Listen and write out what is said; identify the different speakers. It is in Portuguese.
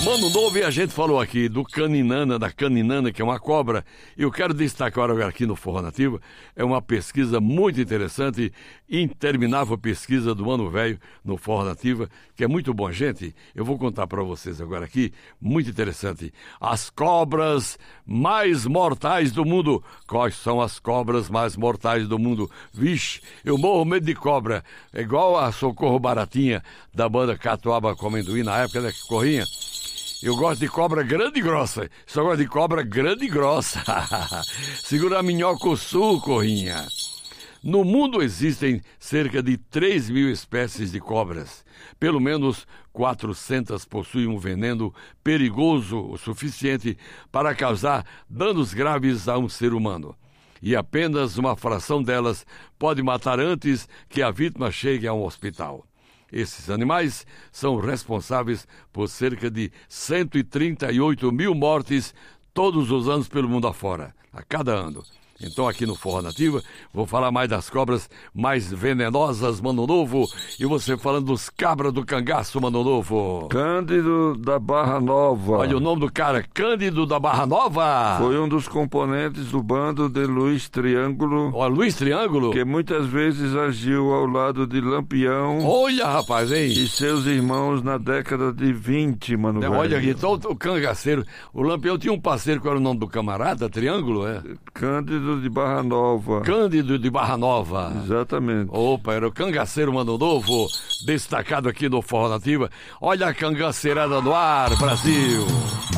Speaker 1: Mano Novo, e a gente falou aqui do caninana, da caninana, que é uma cobra. E eu quero destacar agora aqui no Forró Nativa, é uma pesquisa muito interessante, interminável pesquisa do Mano Velho no Forró Nativa, que é muito bom, gente. Eu vou contar para vocês agora aqui, muito interessante. As cobras mais mortais do mundo. Quais são as cobras mais mortais do mundo? Vixe, eu morro medo de cobra. É igual a Socorro Baratinha, da banda Catuaba com Amendoim, na época da que corria. Eu gosto de cobra grande e grossa. Só gosto de cobra grande e grossa. Segura a minhoca o sul, corrinha. No mundo existem cerca de 3.000 espécies de cobras. Pelo menos 400 possuem um veneno perigoso o suficiente para causar danos graves a um ser humano. E apenas uma fração delas pode matar antes que a vítima chegue a um hospital. Esses animais são responsáveis por cerca de 138 mil mortes todos os anos pelo mundo afora, a cada ano. Então aqui no Forró Nativa, vou falar mais das cobras mais venenosas, Mano Novo, e você falando dos cabras do cangaço, Mano Novo.
Speaker 2: Cândido da Barra Nova.
Speaker 1: Olha o nome do cara, Cândido da Barra Nova.
Speaker 2: Foi um dos componentes do bando de Luiz Triângulo.
Speaker 1: Ó, Luiz Triângulo?
Speaker 2: Que muitas vezes agiu ao lado de Lampião.
Speaker 1: Olha, rapaz, hein?
Speaker 2: E seus irmãos na década de 20, Mano Velho.
Speaker 1: Olha aqui, então o cangaceiro, o Lampião tinha um parceiro, qual era o nome do camarada? Triângulo, é?
Speaker 2: Cândido de Barra Nova.
Speaker 1: Cândido de Barra Nova.
Speaker 2: Exatamente.
Speaker 1: Opa, era o cangaceiro Mano Novo, destacado aqui no Forró Nativa. Olha a cangaceirada no ar, Brasil.